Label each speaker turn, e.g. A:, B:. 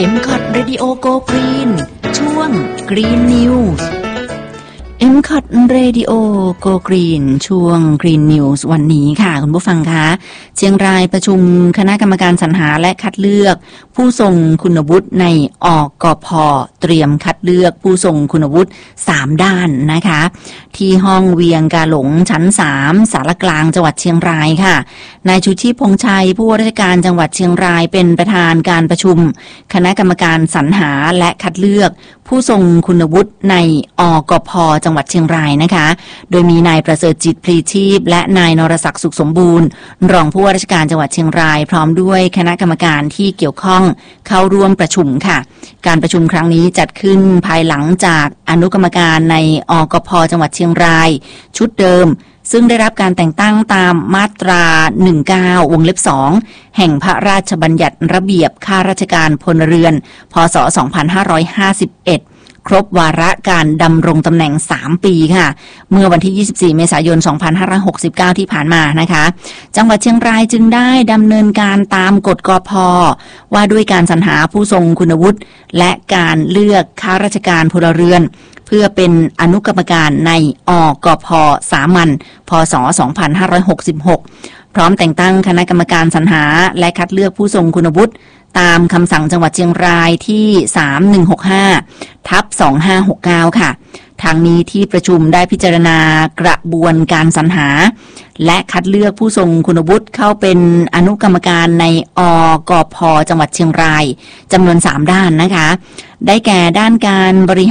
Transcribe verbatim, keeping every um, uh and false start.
A: เอ็ม ซี โอ ที Radio Go Green ช่วง Green News เอ็ม ซี โอ ที Radio Go Green ช่วง Green News วันนี้ค่ะคุณผู้ฟังคะเชียงรายประชุมคณะกรรมการสรรหาและคัดเลือกผู้ทรงคุณวุฒิในอกพ.เตรียมคัดเลือกผู้ทรงคุณวุฒิสามด้านนะคะที่ห้องเวียงกาหลงชั้นสามสารกลางจังหวัดเชียงรายค่ะนายชูชีพพงษ์ชัยผู้ว่าราชการจังหวัดเชียงรายเป็นประธานการประชุมคณะกรรมการสรรหาและคัดเลือกผู้ทรงคุณวุฒิในอกพ.จังหวัดเชียงรายนะคะโดยมีนายประเสริฐจิตพลีชีพและนายนรศักดิ์สุขสมบูรณ์รองผู้ว่าราชการจังหวัดเชียงรายพร้อมด้วยคณะกรรมการที่เกี่ยวข้องเข้าร่วมประชุมค่ะการประชุมครั้งนี้จัดขึ้นภายหลังจากอนุกรรมการในอกพ.จังหวัดเชียงรายชุดเดิมซึ่งได้รับการแต่งตั้งตามมาตราหนึ่งสิบเก้าวงเล็บสองแห่งพระราชบัญญัติระเบียบข้าราชการพลเรือนพ.ศ. สองพันห้าร้อยห้าสิบเอ็ดครบวาระการดำรงตำแหน่งสามปีค่ะเมื่อวันที่ยี่สิบสี่เมษายนสองพันห้าร้อยหกสิบเก้าที่ผ่านมานะคะจังหวัดเชียงรายจึงได้ดำเนินการตามกฎกพ.ว่าด้วยการสรรหาผู้ทรงคุณวุฒิและการเลือกข้าราชการพลเรือนเพื่อเป็นอนุกรรมการในอกพ.สามัญพ.ศ. สองพันห้าร้อยหกสิบหกพร้อมแต่งตั้งคณะกรรมการสรรหาและคัดเลือกผู้ทรงคุณวุฒิตามคำสั่งจังหวัดเชียงรายที่สามพันหนึ่งร้อยหกสิบห้าทับสองพันห้าร้อยหกสิบเก้าค่ะทางนี้ที่ประชุมได้พิจารณากระบวนการสรรหาและคัดเลือกผู้ทรงคุณวุฒิเข้าเป็นอนุกรรมการในอกพ.จังหวัดเชียงรายจำนวนสามด้านนะคะได้แก่ด้านการบริ